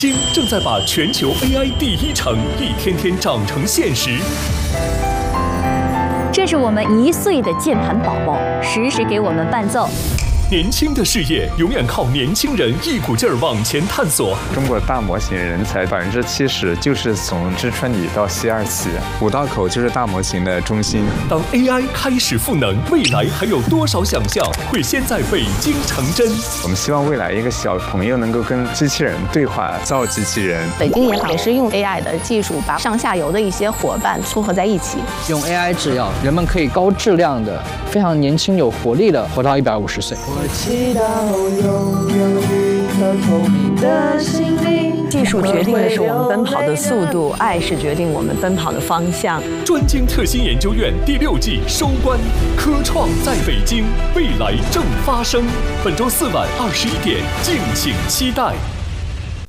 京正在把全球 AI 第一城一天天长成现实。 这是我们1岁的键盘宝宝，时时给我们伴奏。 年轻的事业永远靠年轻人一股劲儿往前探索。 中国大模型人才70%就是从知春里到西二旗，五道口就是大模型的中心。 当 AI 开始赋能，未来还有多少想象会先在北京成真？ 我们希望未来一个小朋友能够跟机器人对话，造机器人。 北京银行也是用 AI 的技术，把上下游的一些伙伴撮合在一起， 用 AI 制药，人们可以高质量的、非常年轻有活力的活到150岁。 我祈祷拥有一颗透明的心灵。 技术决定的是我们奔跑的速度，爱是决定我们奔跑的方向。 专精特新研究院第6季收官，科创在北京，未来正发生。本周4晚21点，敬请期待。